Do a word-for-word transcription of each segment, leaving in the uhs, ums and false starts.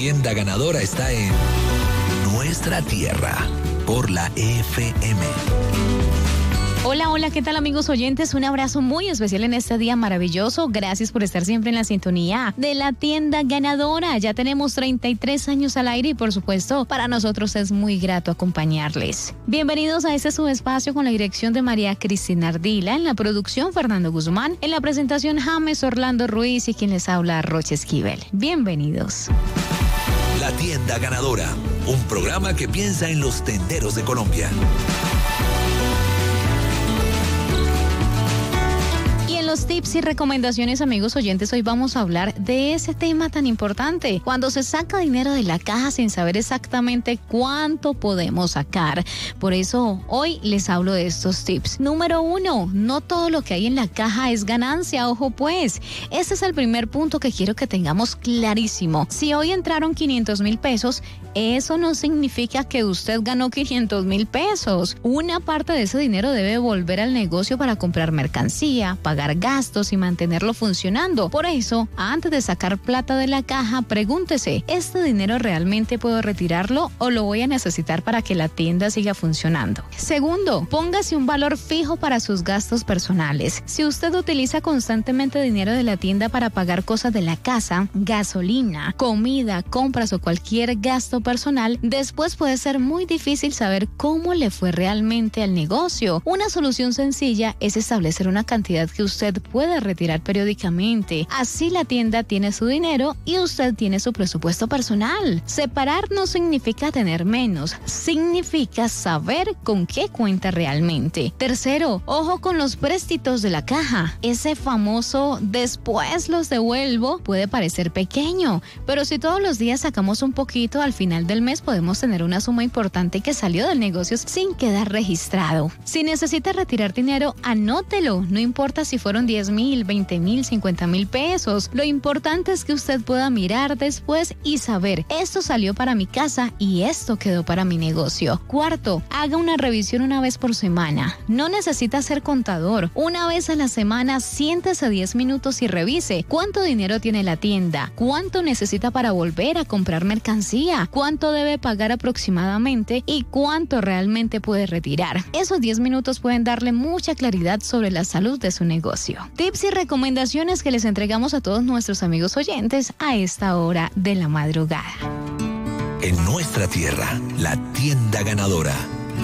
tienda ganadora está en Nuestra Tierra, por la F M. Hola, hola, ¿qué tal amigos oyentes? Un abrazo muy especial en este día maravilloso. Gracias por estar siempre en la sintonía de la tienda ganadora. Ya tenemos treinta y tres años al aire y por supuesto para nosotros es muy grato acompañarles. Bienvenidos a este subespacio con la dirección de María Cristina Ardila, en la producción Fernando Guzmán, en la presentación James Orlando Ruiz y quien les habla Rocha Esquivel. Bienvenidos. La tienda ganadora, un programa que piensa en los tenderos de Colombia. Los tips y recomendaciones, amigos oyentes, hoy vamos a hablar de ese tema tan importante, cuando se saca dinero de la caja sin saber exactamente cuánto podemos sacar. Por eso hoy les hablo de estos tips. Número uno, no todo lo que hay en la caja es ganancia, ojo pues. Ese es el primer punto que quiero que tengamos clarísimo. Si hoy entraron quinientos mil pesos, eso no significa que usted ganó quinientos mil pesos. Una parte de ese dinero debe volver al negocio para comprar mercancía, pagar gastos y mantenerlo funcionando. Por eso, antes de sacar plata de la caja, pregúntese, ¿este dinero realmente puedo retirarlo o lo voy a necesitar para que la tienda siga funcionando? Segundo, póngase un valor fijo para sus gastos personales. Si usted utiliza constantemente dinero de la tienda para pagar cosas de la casa, gasolina, comida, compras o cualquier gasto personal, después puede ser muy difícil saber cómo le fue realmente al negocio. Una solución sencilla es establecer una cantidad que usted puede retirar periódicamente. Así la tienda tiene su dinero y usted tiene su presupuesto personal. Separar no significa tener menos, significa saber con qué cuenta realmente. Tercero, ojo con los préstitos de la caja. Ese famoso después los devuelvo puede parecer pequeño, pero si todos los días sacamos un poquito, al final del mes podemos tener una suma importante que salió del negocio sin quedar registrado. Si necesita retirar dinero, anótelo, no importa si fueron diez mil, veinte mil, cincuenta mil pesos. Lo importante es que usted pueda mirar después y saber, esto salió para mi casa y esto quedó para mi negocio. Cuarto, haga una revisión una vez por semana. No necesita ser contador. Una vez a la semana, siéntese diez minutos y revise cuánto dinero tiene la tienda, cuánto necesita para volver a comprar mercancía, cuánto debe pagar aproximadamente y cuánto realmente puede retirar. Esos diez minutos pueden darle mucha claridad sobre la salud de su negocio. Tips y recomendaciones que les entregamos a todos nuestros amigos oyentes a esta hora de la madrugada. En Nuestra Tierra, la tienda ganadora.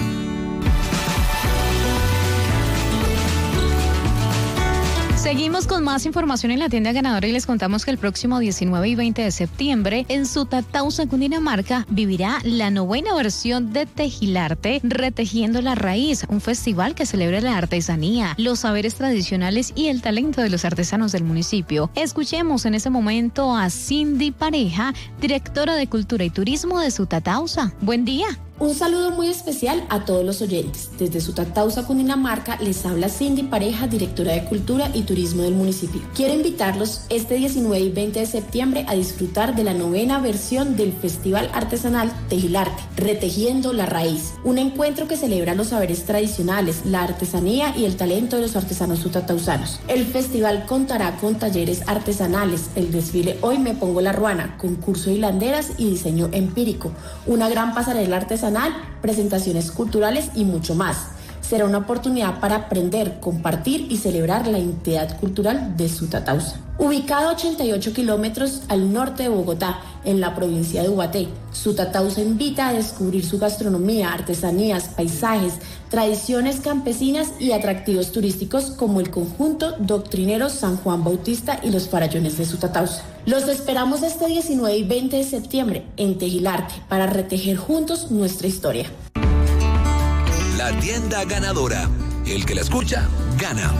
Seguimos con más información en la tienda ganadora y les contamos que el próximo diecinueve y veinte de septiembre en Sutatausa, Cundinamarca, vivirá la novena versión de Tejilarte, Retejiendo la Raíz, un festival que celebra la artesanía, los saberes tradicionales y el talento de los artesanos del municipio. Escuchemos en ese momento a Cindy Pareja, directora de Cultura y Turismo de Sutatausa. Buen día. Un saludo muy especial a todos los oyentes. Desde Sutatausa, Cundinamarca, les habla Cindy Pareja, directora de Cultura y Turismo del municipio. Quiero invitarlos este diecinueve y veinte de septiembre a disfrutar de la novena versión del Festival Artesanal Tejilarte, Retejiendo la Raíz. Un encuentro que celebra los saberes tradicionales, la artesanía y el talento de los artesanos sutatausanos. El festival contará con talleres artesanales, el desfile Hoy Me Pongo la Ruana, concurso de hilanderas y diseño empírico, una gran pasarela artesanal, presentaciones culturales y mucho más. Será una oportunidad para aprender, compartir y celebrar la identidad cultural de Sutatausa. Ubicado a ochenta y ocho kilómetros al norte de Bogotá, en la provincia de Ubaté, Sutatausa invita a descubrir su gastronomía, artesanías, paisajes, tradiciones campesinas y atractivos turísticos como el conjunto doctrinero San Juan Bautista y los farallones de Sutatausa. Los esperamos este diecinueve y veinte de septiembre en Tejilarte para retejer juntos nuestra historia. La tienda ganadora. El que la escucha, gana.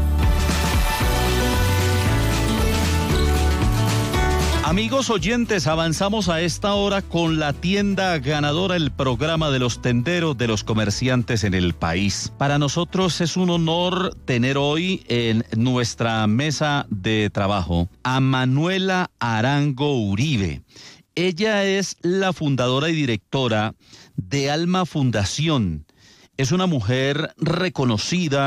Amigos oyentes, avanzamos a esta hora con la tienda ganadora, el programa de los tenderos, de los comerciantes en el país. Para nosotros es un honor tener hoy en nuestra mesa de trabajo a Manuela Arango Uribe. Ella es la fundadora y directora de Alma Fundación. Es una mujer reconocida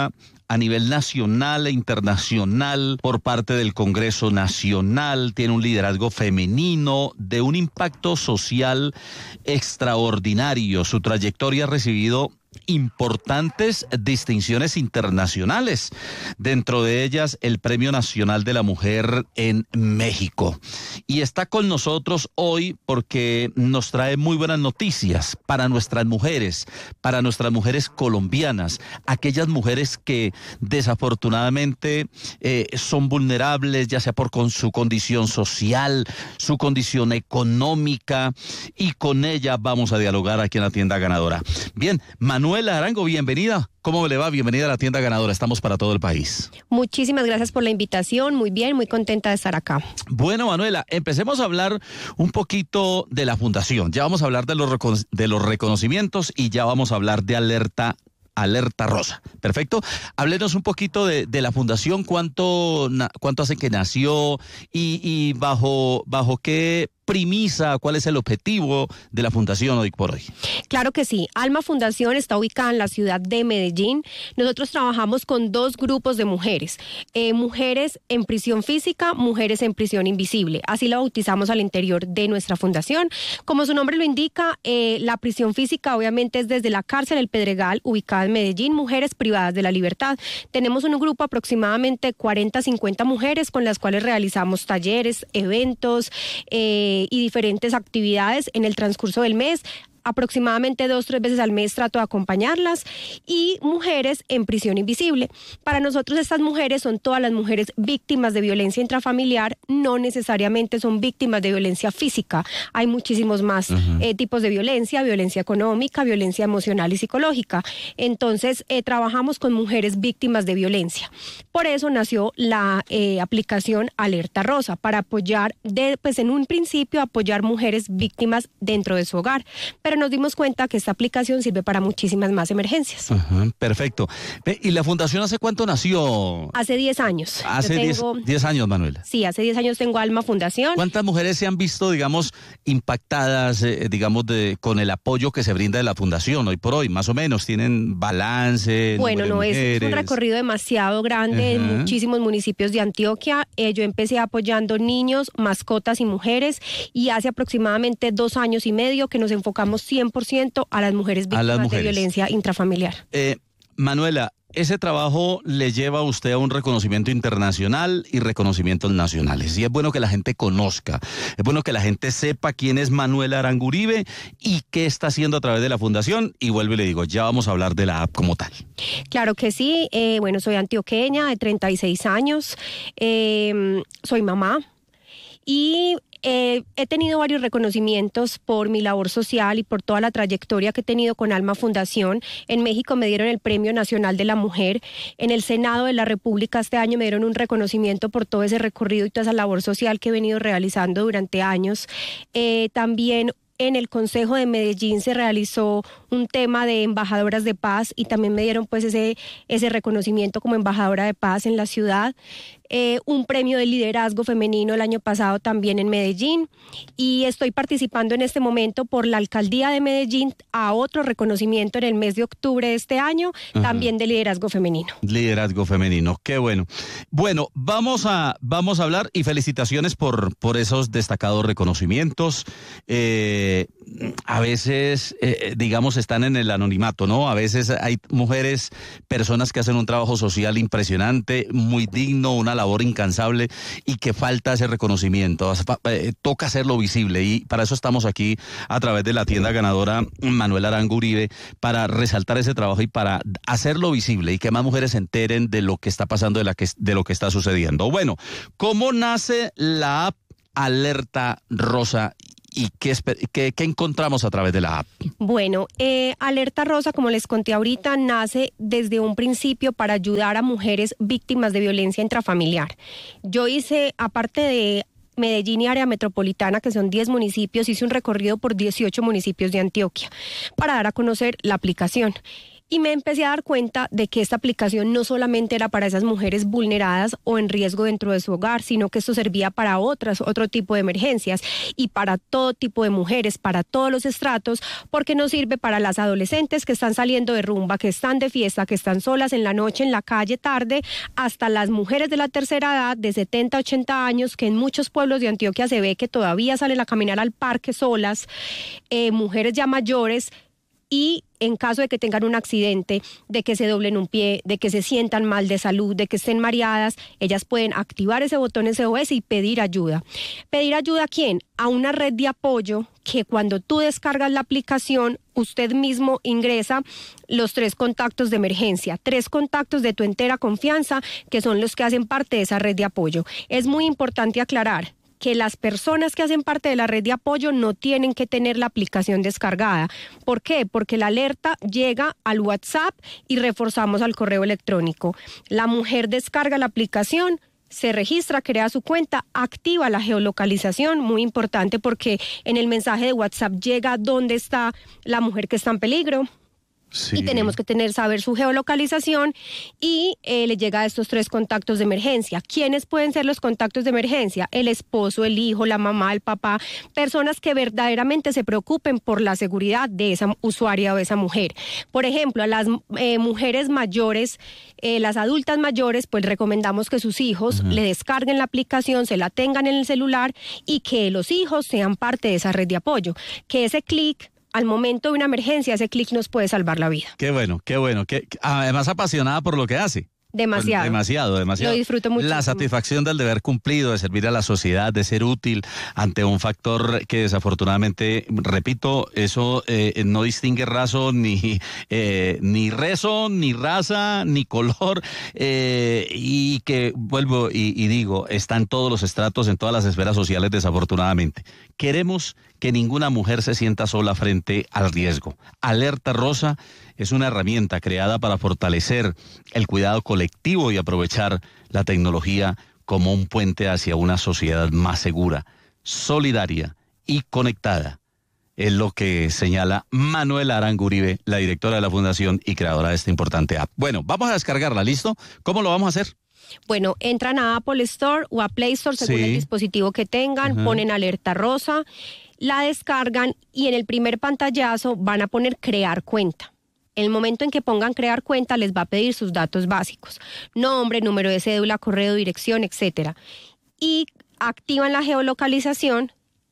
a nivel nacional e internacional por parte del Congreso Nacional, tiene un liderazgo femenino de un impacto social extraordinario. Su trayectoria ha recibido importantes distinciones internacionales, dentro de ellas el Premio Nacional de la Mujer en México. Y está con nosotros hoy porque nos trae muy buenas noticias para nuestras mujeres, para nuestras mujeres colombianas, aquellas mujeres que desafortunadamente eh, son vulnerables, ya sea por con su condición social, su condición económica, y con ella vamos a dialogar aquí en la Tienda Ganadora. Bien, Manuela Manuela Arango, bienvenida. ¿Cómo le va? Bienvenida a la Tienda Ganadora. Estamos para todo el país. Muchísimas gracias por la invitación. Muy bien, muy contenta de estar acá. Bueno, Manuela, empecemos a hablar un poquito de la fundación. Ya vamos a hablar de los, recono- de los reconocimientos y ya vamos a hablar de Alerta Alerta Rosa. Perfecto. Háblenos un poquito de, de la fundación, cuánto, na, cuánto hace que nació y, y bajo, bajo qué premisa, cuál es el objetivo de la fundación hoy por hoy. Claro que sí. Alma Fundación está ubicada en la ciudad de Medellín. Nosotros trabajamos con dos grupos de mujeres. Eh, mujeres en prisión física, mujeres en prisión invisible. Así la bautizamos al interior de nuestra fundación. Como su nombre lo indica, eh, la prisión física obviamente es desde la cárcel El Pedregal, ubicada en Medellín, mujeres privadas de la libertad. Tenemos un grupo aproximadamente cuarenta a cincuenta mujeres con las cuales realizamos talleres, eventos, eh, y diferentes actividades en el transcurso del mes. Aproximadamente dos, tres veces al mes trato de acompañarlas, y mujeres en prisión invisible. Para nosotros estas mujeres son todas las mujeres víctimas de violencia intrafamiliar, no necesariamente son víctimas de violencia física. Hay muchísimos más uh-huh. eh, tipos de violencia, violencia económica, violencia emocional y psicológica. Entonces eh, trabajamos con mujeres víctimas de violencia. Por eso nació la eh, aplicación Alerta Rosa, para apoyar, de, pues en un principio apoyar mujeres víctimas dentro de su hogar. Pero nos dimos cuenta que esta aplicación sirve para muchísimas más emergencias. Uh-huh, perfecto. ¿Y la fundación hace cuánto nació? Hace diez años. Hace diez años, Manuela. Sí, hace diez años tengo Alma Fundación. ¿Cuántas mujeres se han visto, digamos, impactadas, eh, digamos, de, con el apoyo que se brinda de la fundación hoy por hoy? Más o menos, ¿tienen balance? Bueno, no, es, es un recorrido demasiado grande uh-huh. en muchísimos municipios de Antioquia. Eh, yo empecé apoyando niños, mascotas y mujeres, y hace aproximadamente dos años y medio que nos enfocamos cien por ciento a las mujeres víctimas las mujeres. de violencia intrafamiliar. Eh, Manuela, ese trabajo le lleva a usted a un reconocimiento internacional y reconocimientos nacionales. Y es bueno que la gente conozca, es bueno que la gente sepa quién es Manuela Arango Uribe y qué está haciendo a través de la fundación. Y vuelvo y le digo, ya vamos a hablar de la app como tal. Claro que sí. Eh, bueno, soy antioqueña de treinta y seis años. Eh, soy mamá. Y eh, he tenido varios reconocimientos por mi labor social y por toda la trayectoria que he tenido con Alma Fundación. En México me dieron el Premio Nacional de la Mujer. En el Senado de la República este año me dieron un reconocimiento por todo ese recorrido y toda esa labor social que he venido realizando durante años. Eh, también en el Consejo de Medellín se realizó un tema de embajadoras de paz y también me dieron pues ese, ese reconocimiento como embajadora de paz en la ciudad. Eh, un premio de liderazgo femenino el año pasado también en Medellín, y estoy participando en este momento por la alcaldía de Medellín a otro reconocimiento en el mes de octubre de este año, uh-huh. también de liderazgo femenino. Liderazgo femenino, qué bueno. Bueno, vamos a, vamos a hablar, y felicitaciones por, por esos destacados reconocimientos. Eh, a veces, eh, digamos, están en el anonimato, ¿no? A veces hay mujeres, personas que hacen un trabajo social impresionante, muy digno, una labor incansable, y que falta ese reconocimiento. Eh, toca hacerlo visible, y para eso estamos aquí a través de la Tienda Ganadora Manuela Arango Uribe, para resaltar ese trabajo y para hacerlo visible y que más mujeres se enteren de lo que está pasando, de, la que, de lo que está sucediendo. Bueno, ¿cómo nace la app Alerta Rosa? ¿Y qué, qué, qué encontramos a través de la app? Bueno, eh, Alerta Rosa, como les conté ahorita, nace desde un principio para ayudar a mujeres víctimas de violencia intrafamiliar. Yo hice, aparte de Medellín y área metropolitana, que son diez municipios, hice un recorrido por dieciocho municipios de Antioquia para dar a conocer la aplicación. Y me empecé a dar cuenta de que esta aplicación no solamente era para esas mujeres vulneradas o en riesgo dentro de su hogar, sino que esto servía para otras, otro tipo de emergencias y para todo tipo de mujeres, para todos los estratos, porque nos sirve para las adolescentes que están saliendo de rumba, que están de fiesta, que están solas en la noche, en la calle tarde, hasta las mujeres de la tercera edad, de setenta, ochenta años, que en muchos pueblos de Antioquia se ve que todavía salen a caminar al parque solas, eh, mujeres ya mayores. Y en caso de que tengan un accidente, de que se doblen un pie, de que se sientan mal de salud, de que estén mareadas, ellas pueden activar ese botón S O S y pedir ayuda. ¿Pedir ayuda a quién? A una red de apoyo que cuando tú descargas la aplicación, usted mismo ingresa los tres contactos de emergencia, tres contactos de tu entera confianza, que son los que hacen parte de esa red de apoyo. Es muy importante aclarar que las personas que hacen parte de la red de apoyo no tienen que tener la aplicación descargada. ¿Por qué? Porque la alerta llega al WhatsApp y reforzamos al correo electrónico. La mujer descarga la aplicación, se registra, crea su cuenta, activa la geolocalización, muy importante porque en el mensaje de WhatsApp llega dónde está la mujer que está en peligro. Sí. Y tenemos que tener, saber su geolocalización y eh, le llega a estos tres contactos de emergencia. ¿Quiénes pueden ser los contactos de emergencia? El esposo, el hijo, la mamá, el papá, personas que verdaderamente se preocupen por la seguridad de esa usuaria o de esa mujer. Por ejemplo, a las eh, mujeres mayores, eh, las adultas mayores, pues recomendamos que sus hijos uh-huh. le descarguen la aplicación, se la tengan en el celular y que los hijos sean parte de esa red de apoyo. Que ese clic al momento de una emergencia, ese clic nos puede salvar la vida. Qué bueno, qué bueno. Qué, además apasionada por lo que hace. Demasiado. Demasiado, demasiado. Lo disfruto mucho. La satisfacción del deber cumplido, de servir a la sociedad, de ser útil ante un factor que desafortunadamente, repito, eso eh, no distingue raza, ni, eh, ni rezo, ni raza, ni color, eh, y que, vuelvo y, y digo, está en todos los estratos, en todas las esferas sociales, desafortunadamente. Queremos que ninguna mujer se sienta sola frente al riesgo. Alerta Rosa es una herramienta creada para fortalecer el cuidado colectivo y aprovechar la tecnología como un puente hacia una sociedad más segura, solidaria y conectada. Es lo que señala Manuela Arango Uribe, la directora de la Fundación y creadora de esta importante app. Bueno, vamos a descargarla, ¿listo? ¿Cómo lo vamos a hacer? Bueno, entran a Apple Store o a Play Store según sí. el dispositivo que tengan, uh-huh. ponen Alerta Rosa, la descargan y en el primer pantallazo van a poner crear cuenta. En el momento en que pongan crear cuenta les va a pedir sus datos básicos, nombre, número de cédula, correo, dirección, etcétera. Y activan la geolocalización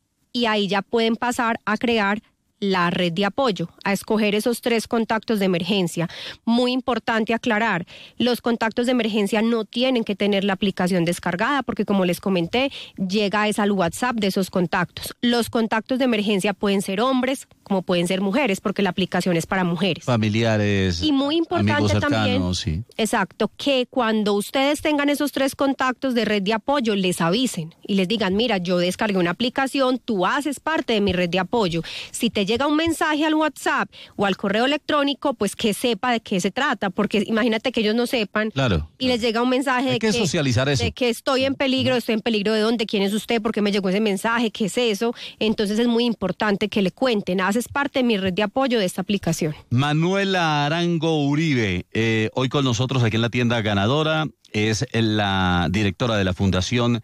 y ahí ya pueden pasar a crear la red de apoyo, a escoger esos tres contactos de emergencia. Muy importante aclarar, los contactos de emergencia no tienen que tener la aplicación descargada porque como les comenté, llega es al WhatsApp de esos contactos. Los contactos de emergencia pueden ser hombres como pueden ser mujeres porque la aplicación es para mujeres. Familiares, y muy importante amigos cercanos, también, sí. exacto, que cuando ustedes tengan esos tres contactos de red de apoyo les avisen y les digan, mira, yo descargué una aplicación, tú haces parte de mi red de apoyo. Si te llega un mensaje al WhatsApp o al correo electrónico, pues que sepa de qué se trata, porque imagínate que ellos no sepan claro, y les llega un mensaje Hay de que, que socializar eso. de que estoy en peligro, estoy en peligro de dónde, quién es usted, por qué me llegó ese mensaje, qué es eso. Entonces es muy importante que le cuenten, haces parte de mi red de apoyo de esta aplicación. Manuela Arango Uribe, eh, hoy con nosotros aquí en la tienda ganadora, es la directora de la Fundación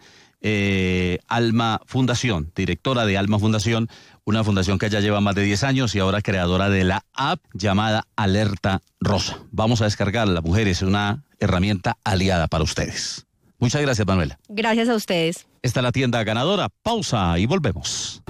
eh, Alma Fundación, directora de Alma Fundación, una fundación que ya lleva más de diez años y ahora creadora de la app llamada Alerta Rosa. Vamos a descargarla, mujeres, es una herramienta aliada para ustedes. Muchas gracias, Manuela. Gracias a ustedes. Esta es la tienda ganadora. Pausa y volvemos.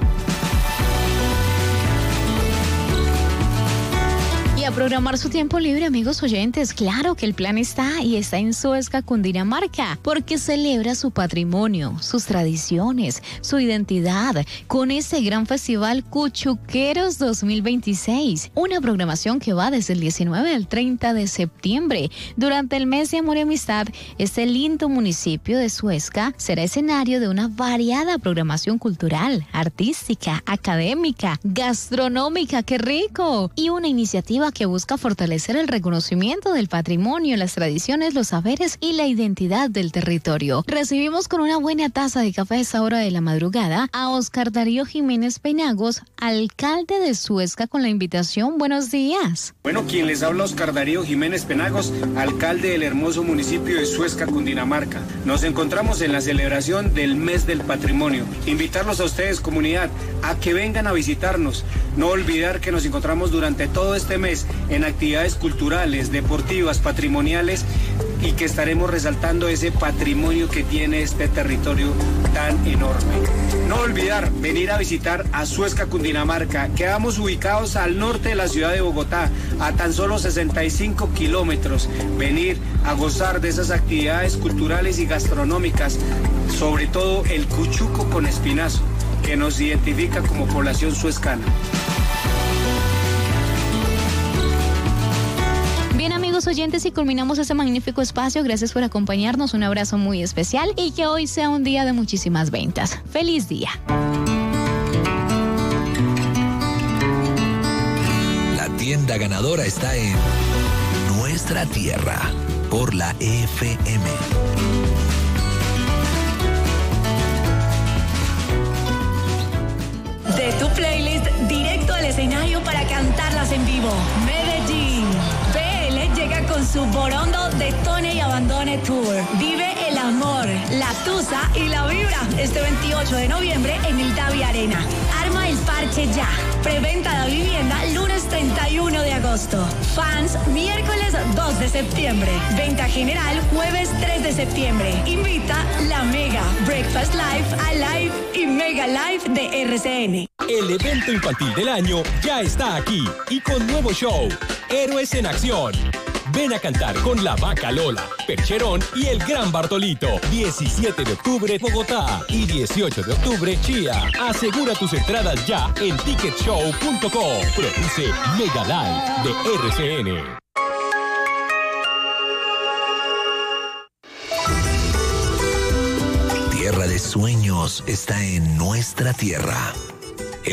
A programar su tiempo libre, amigos oyentes. Claro que el plan está y está en Suezca, Cundinamarca, porque celebra su patrimonio, sus tradiciones, su identidad con este gran festival Cuchuqueros dos mil veintiséis. Una programación que va desde el diecinueve al treinta de septiembre. Durante el mes de amor y amistad, este lindo municipio de Suezca será escenario de una variada programación cultural, artística, académica, gastronómica, ¡qué rico! Y una iniciativa que que busca fortalecer el reconocimiento del patrimonio, las tradiciones, los saberes y la identidad del territorio. Recibimos con una buena taza de café a esta hora de la madrugada a Oscar Darío Jiménez Penagos, alcalde de Suezca, con la invitación. Buenos días. Bueno, quien les habla, Oscar Darío Jiménez Penagos, alcalde del hermoso municipio de Suezca, Cundinamarca. Nos encontramos en la celebración del Mes del Patrimonio. Invitarlos a ustedes, comunidad, a que vengan a visitarnos. No olvidar que nos encontramos durante todo este mes en actividades culturales, deportivas, patrimoniales, y que estaremos resaltando ese patrimonio que tiene este territorio tan enorme. No olvidar venir a visitar a Suezca, Cundinamarca. Quedamos ubicados al norte de la ciudad de Bogotá, a tan solo sesenta y cinco kilómetros. Venir a gozar de esas actividades culturales y gastronómicas, sobre todo el cuchuco con espinazo, que nos identifica como población suezcana. Bien, amigos oyentes, y culminamos este magnífico espacio. Gracias por acompañarnos, un abrazo muy especial y que hoy sea un día de muchísimas ventas. ¡Feliz día! La tienda ganadora está en Nuestra Tierra por la F M. De tu playlist directo al escenario para cantarlas en vivo. Medellín. P L llega con su Borondo Detone y Abandone Tour. Vive el amor, la tusa y la vibra este veintiocho de noviembre en el Davi Arena. Arma el parche ya. Preventa de vivienda lunes treinta y uno de agosto. Fans miércoles dos de septiembre. Venta general jueves tres de septiembre. Invita la Mega, Breakfast Live, Alive y Mega Live de R C N. El evento infantil del año ya está aquí y con nuevo show, Héroes en Acción. Ven a cantar con La Vaca Lola, Percherón y el Gran Bartolito. diecisiete de octubre, Bogotá, y dieciocho de octubre, Chía. Asegura tus entradas ya en ticket show punto com. Produce Mega Live de R C N. Tierra de sueños está en Nuestra Tierra